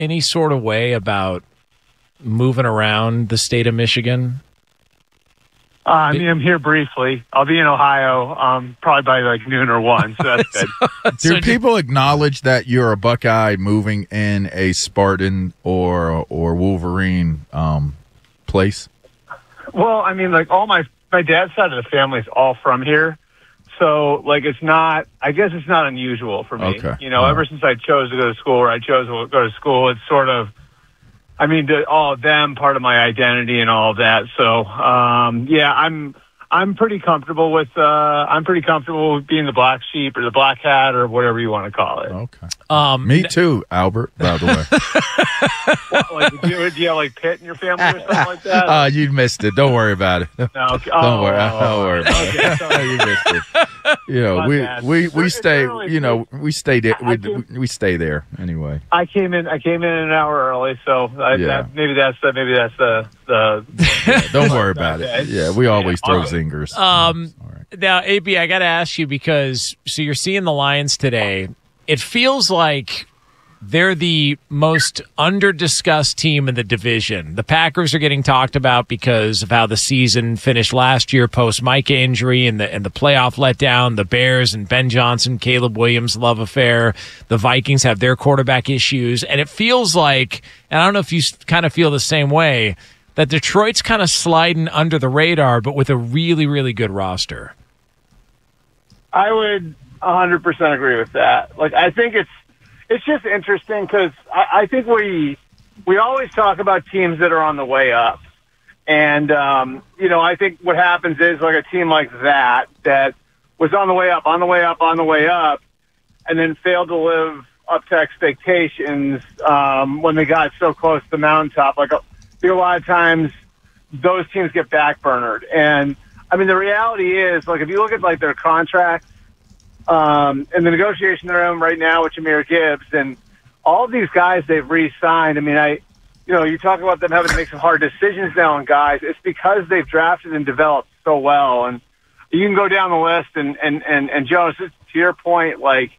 any sort of way about moving around the state of Michigan? I mean, I'm here briefly. I'll be in Ohio probably by like noon or 1, so that's good. Do people acknowledge that you're a Buckeye moving in a Spartan or Wolverine place? Well, I mean, like all my dad's side of the family is all from here. So, like, I guess it's not unusual for me. Okay. You know, ever since I chose to go to school or I chose to go to school, it's sort of, I mean, all of them, part of my identity and all of that. So, yeah, I'm pretty comfortable with being the black sheep or the black hat or whatever you want to call it. Okay. Me too, Albert, by the way. Like, do you have like Pitt in your family or something like that? You missed it. Don't worry about it. No, okay. Don't worry about it. You missed it. You know, we stay. You know, we stay there. We stay there anyway. I came in an hour early, so maybe that's the. Yeah, don't worry about it. Yeah, we always throw zingers. Now, AB, I got to ask you because so you're seeing the Lions today. It feels like they're the most under-discussed team in the division. The Packers are getting talked about because of how the season finished last year post-Micah injury and the playoff letdown. The Bears and Ben Johnson, Caleb Williams love affair. The Vikings have their quarterback issues. And it feels like, and I don't know if you kind of feel the same way, that Detroit's kind of sliding under the radar, but with a really, really good roster. I would 100% agree with that. Like, I think it's just interesting because I think we always talk about teams that are on the way up. And, you know, I think what happens is like a team like that was on the way up, and then failed to live up to expectations when they got so close to the mountaintop. Like, I think a lot of times those teams get backburnered. And, I mean, the reality is, like, if you look at, like, their contracts, and the negotiation they're in right now with Jahmyr Gibbs and all of these guys they've re-signed. I mean, you talk about them having to make some hard decisions now on guys. It's because they've drafted and developed so well. And you can go down the list and Jonas, to your point, like,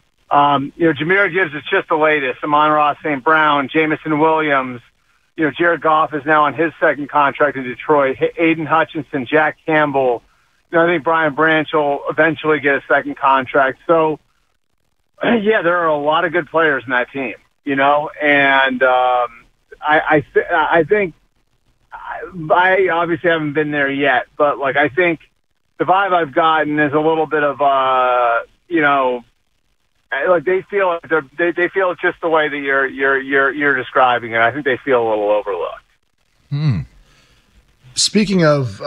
Jahmyr Gibbs is just the latest. Amon-Ra St. Brown, Jamison Williams, Jared Goff is now on his second contract in Detroit. Aiden Hutchinson, Jack Campbell. I think Brian Branch will eventually get a second contract. So, yeah, there are a lot of good players in that team, and I think I obviously haven't been there yet, but like I think the vibe I've gotten is a little bit of like they feel they feel just the way that you're describing it. I think they feel a little overlooked. Speaking of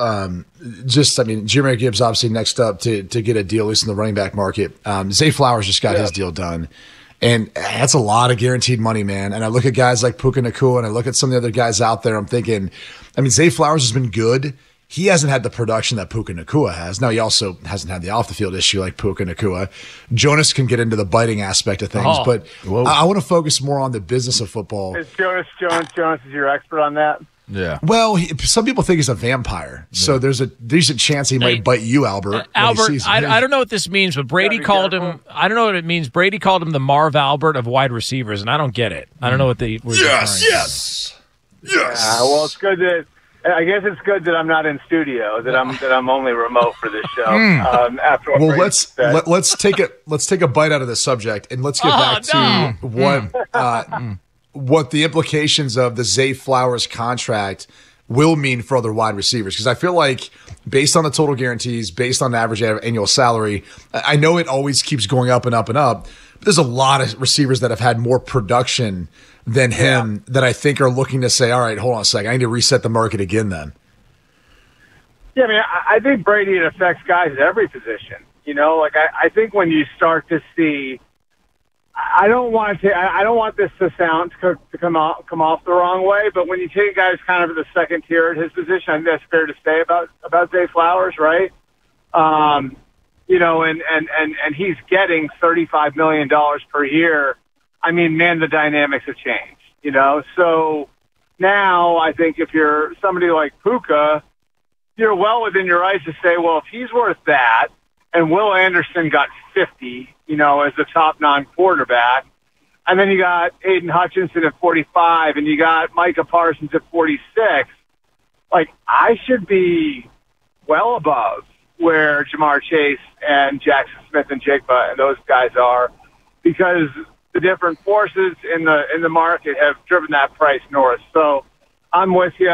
Jahmyr Gibbs obviously next up to get a deal, at least in the running back market. Zay Flowers just got his deal done. And that's a lot of guaranteed money, man. And I look at guys like Puka Nacua and I look at some of the other guys out there. I'm thinking, Zay Flowers has been good. He hasn't had the production that Puka Nacua has. Now, he also hasn't had the off-the-field issue like Puka Nacua. Jonas can get into the biting aspect of things, but I want to focus more on the business of football. Is Jonas is your expert on that? Yeah. Well, some people think he's a vampire, so there's a decent chance he might bite you, Albert. Albert, I don't know what this means, but Brady called him. I don't know what it means. Brady called him the Marv Albert of wide receivers, and I don't get it. I don't know what the yes. Well, it's good that. I guess it's good that I'm not in studio. That I'm only remote for this show. After let's take a bite out of the subject and let's get back to what the implications of the Zay Flowers contract will mean for other wide receivers. Because I feel like based on the total guarantees, based on the average annual salary, I know it always keeps going up and up and up, but there's a lot of receivers that have had more production than him that I think are looking to say, all right, hold on a second, I need to reset the market again then. Yeah, I think Brady, it affects guys at every position. I think when you start to see, I don't want this to come off the wrong way, but when you take guys kind of at the second tier at his position, I think that's fair to say about Zay Flowers, right? And he's getting $35 million per year. I mean, man, the dynamics have changed, So now I think if you're somebody like Puka, you're well within your rights to say, well, if he's worth that, and Will Anderson got 50, as the top non-quarterback, and then you got Aiden Hutchinson at 45, and you got Micah Parsons at 46. Like, I should be well above where Jamar Chase and Jackson Smith and Jigba and those guys are, because the different forces in the market have driven that price north. So I'm with you.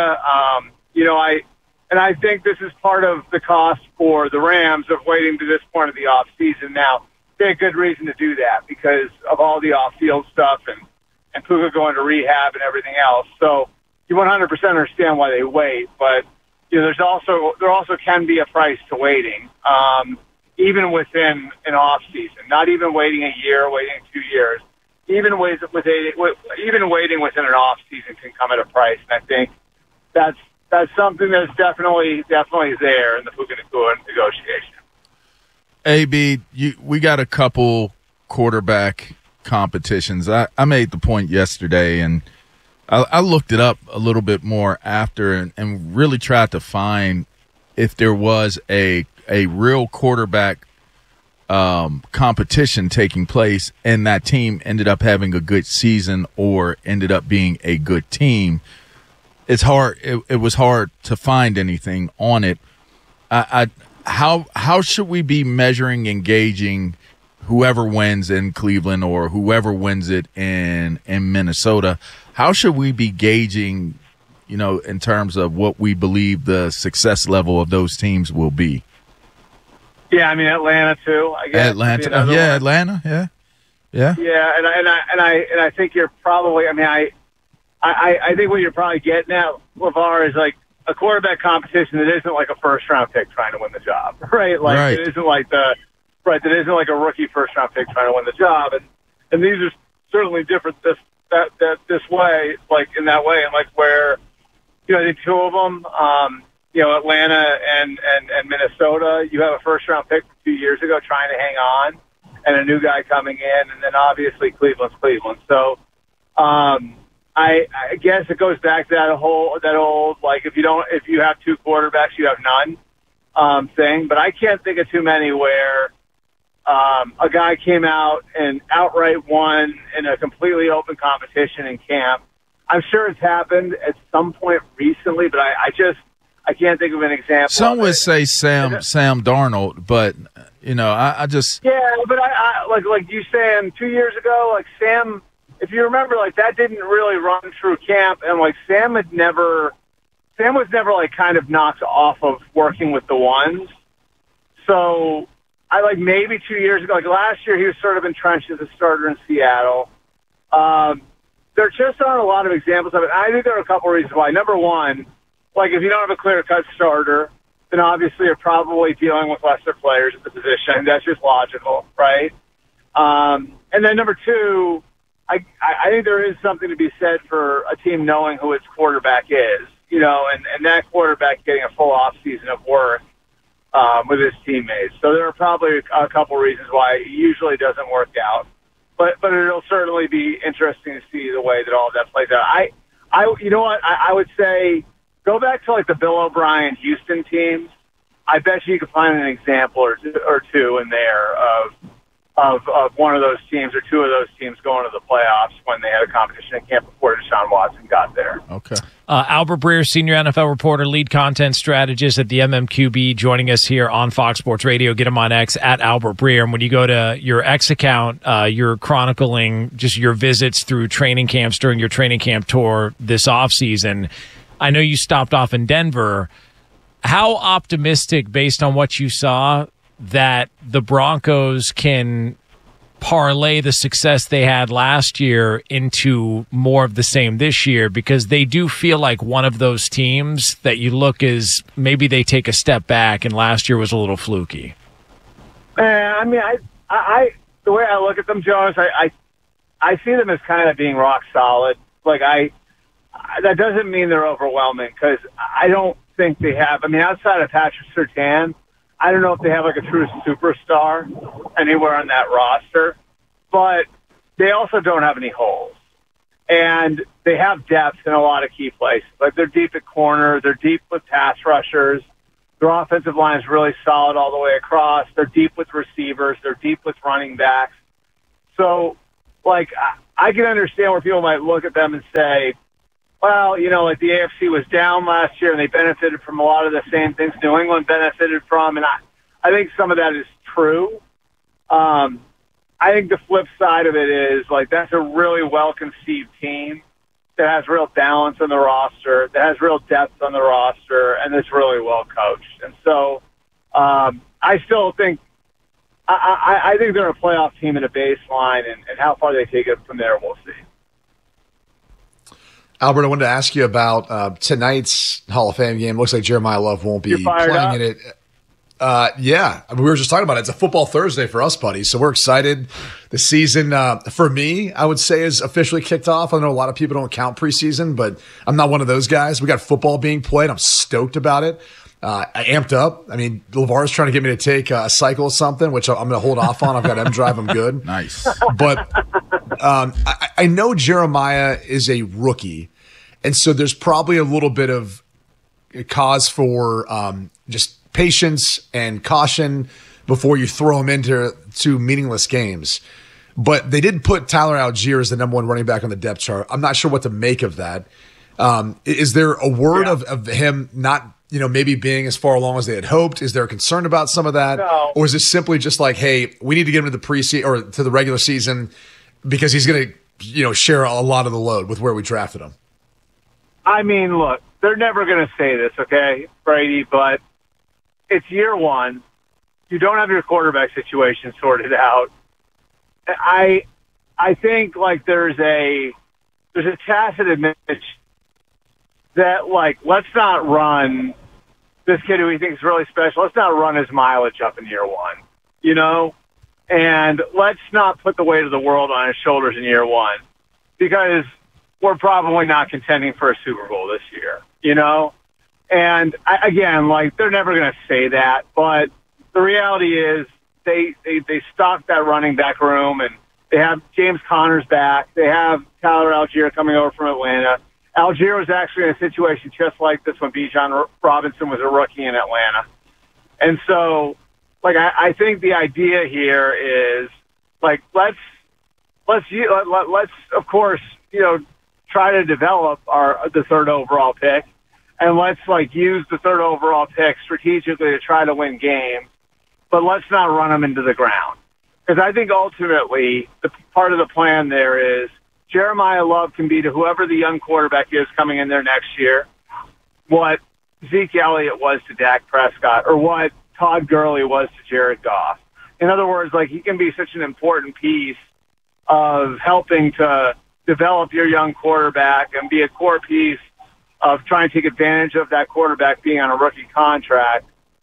I think this is part of the cost for the Rams of waiting to this point of the off season. Now, they had good reason to do that because of all the off-field stuff and Puka going to rehab and everything else. So you 100% understand why they wait, but there also can be a price to waiting, even within an off season. Not even waiting a year, waiting 2 years. Even waiting within an off season can come at a price, and I think that's something that's definitely there in the Puka Nacua negotiation. AB, we got a couple quarterback competitions. I made the point yesterday, and I looked it up a little bit more after and really tried to find if there was a real quarterback competition taking place and that team ended up having a good season or ended up being a good team. It's hard. It was hard to find anything on it. How should we be measuring and gauging whoever wins in Cleveland or whoever wins it in Minnesota? How should we be gauging, in terms of what we believe the success level of those teams will be? Yeah, I mean Atlanta too. I guess Atlanta, Atlanta, yeah. Yeah, and I think you're probably. I mean, I think what you're probably getting at, LeVar, is like a quarterback competition that isn't like a first round pick trying to win the job, right? Like right. It isn't like that isn't like a rookie first round pick trying to win the job, and these are certainly different this way, like in that way, and like where I think two of them. Atlanta and Minnesota, you have a first-round pick from 2 years ago trying to hang on and a new guy coming in, and then obviously Cleveland's Cleveland. So I guess it goes back to that old like if you have two quarterbacks, you have none thing. But I can't think of too many where a guy came out and outright won in a completely open competition in camp. I'm sure it's happened at some point recently, but I can't think of an example. Some would say Sam Darnold, but I just but I like you saying 2 years ago, like Sam, if you remember, like that didn't really run through camp, and like Sam was never like kind of knocked off of working with the ones. So I like maybe 2 years ago, like last year, he was sort of entrenched as a starter in Seattle. There just aren't a lot of examples of it. I think there are a couple of reasons why. Number one. Like, if you don't have a clear-cut starter, then obviously you're probably dealing with lesser players at the position. That's just logical, right? And then number two, I think there is something to be said for a team knowing who its quarterback is, and that quarterback getting a full off-season of work with his teammates. So there are probably a couple reasons why it usually doesn't work out. But it'll certainly be interesting to see the way that all of that plays out. I would say – go back to like the Bill O'Brien Houston teams. I bet you could find an example or two in there of one of those teams or two of those teams going to the playoffs when they had a competition in camp before Deshaun Watson got there. Okay. Albert Breer, senior NFL reporter, lead content strategist at the MMQB, joining us here on Fox Sports Radio. Get him on X at Albert Breer. And when you go to your X account, you're chronicling just your visits through training camps during your training camp tour this offseason. I know you stopped off in Denver. How optimistic, based on what you saw, that the Broncos can parlay the success they had last year into more of the same this year? Because they do feel like one of those teams that you look as maybe they take a step back, and last year was a little fluky. I mean, I the way I look at them, Jonas, I see them as kind of being rock solid. Like that doesn't mean they're overwhelming because I don't think they have. I mean, outside of Patrick Surtain, I don't know if they have like a true superstar anywhere on that roster, but they also don't have any holes. And they have depth in a lot of key places. Like they're deep at corner, they're deep with pass rushers. Their offensive line is really solid all the way across. They're deep with receivers, they're deep with running backs. So like I can understand where people might look at them and say, well, like the AFC was down last year and they benefited from a lot of the same things New England benefited from, and I think some of that is true. I think the flip side of it is, like, that's a really well-conceived team that has real balance on the roster, that has real depth on the roster, and that's really well coached. And so I still think I think they're a playoff team in a baseline, and how far they take it from there, we'll see. Albert, I wanted to ask you about tonight's Hall of Fame game. Looks like Jeremiah Love won't be playing in it. Yeah, we were just talking about it. It's a football Thursday for us, buddy. So we're excited. The season, for me, I would say is officially kicked off. I know a lot of people don't count preseason, but I'm not one of those guys. We got football being played. I'm stoked about it. I amped up. I mean, LeVar's trying to get me to take a cycle or something, which I'm going to hold off on. I've got M Drive. I'm good. Nice. But I know Jeremiah is a rookie, and so there's probably a little bit of cause for just patience and caution before you throw him into meaningless games. But they did put Tyler Algier as the number one running back on the depth chart. I'm not sure what to make of that. Is there a word of him not, maybe being as far along as they had hoped? Is there a concern about some of that? No. Or is it simply just like, hey, we need to get him to the preseason or to the regular season because he's going to, share a lot of the load with where we drafted him? I mean, look, they're never going to say this, okay, Brady, but it's year one. You don't have your quarterback situation sorted out. I think, like, there's a tacit admission that, like, let's not run this kid who we think is really special. Let's not run his mileage up in year one, and let's not put the weight of the world on his shoulders in year one because we're probably not contending for a Super Bowl this year, And again, like, they're never going to say that, but the reality is they stocked that running back room, and they have James Conner's back. They have Tyler Algier coming over from Atlanta. Algier was actually in a situation just like this when Bijan Robinson was a rookie in Atlanta. And so, like, I think the idea here is, like, let's of course, try to develop the third overall pick. And let's, like, use the third overall pick strategically to try to win games, but let's not run them into the ground. Because I think ultimately the part of the plan there is Jeremiah Love can be to whoever the young quarterback is coming in there next year what Zeke Elliott was to Dak Prescott or what Todd Gurley was to Jared Goff. In other words, like, he can be such an important piece of helping to develop your young quarterback and be a core piece of trying to take advantage of that quarterback being on a rookie contract.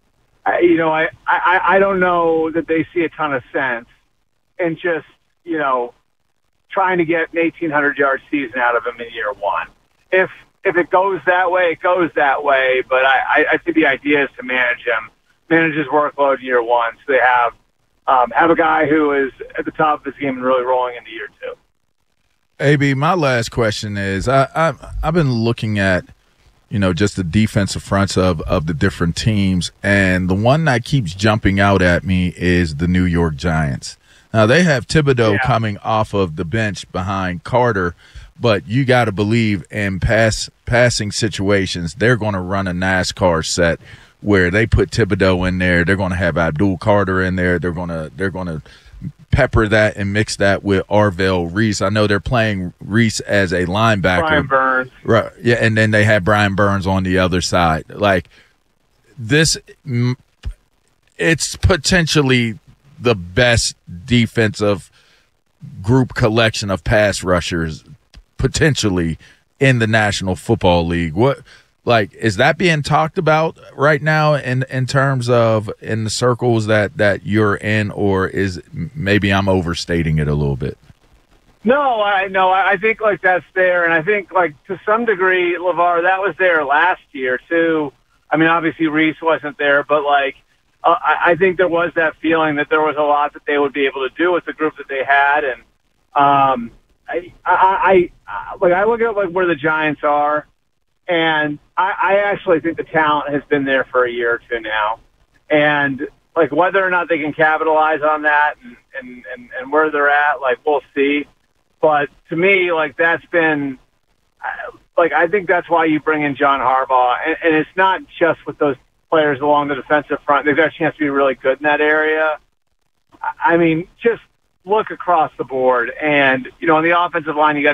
I don't know that they see a ton of sense in just, trying to get an 1,800-yard season out of him in year one. If it goes that way, it goes that way, but I think the idea is to manage his workload in year one, so they have a guy who is at the top of his game and really rolling into year two. AB, my last question is I've been looking at, just the defensive fronts of the different teams, and the one that keeps jumping out at me is the New York Giants. Now, they have Thibodeau coming off of the bench behind Carter, but you got to believe in passing situations, they're going to run a NASCAR set where they put Thibodeau in there. They're going to have Abdul Carter in there. They're going to pepper that and mix that with Arvell Reese. I know they're playing Reese as a linebacker. Brian Burns. Right. Yeah, and then they have Brian Burns on the other side. Like, this, it's potentially the best defensive group collection of pass rushers potentially in the National Football League. What, like, is that being talked about right now in terms of in the circles that you're in, or is maybe I'm overstating it a little bit? No, I think, like, that's there, and I think, like, to some degree, LeVar, that was there last year too. I mean, obviously Reese wasn't there, but, like, I think there was that feeling that there was a lot that they would be able to do with the group that they had, and I look at, like, where the Giants are, and I actually think the talent has been there for a year or two now, and, like, whether or not they can capitalize on that and where they're at, like, we'll see. But to me, like, that's been, like, I think that's why you bring in John Harbaugh. And it's not just with those players along the defensive front. They've got a chance to be really good in that area. I mean, just look across the board. And, on the offensive line, you got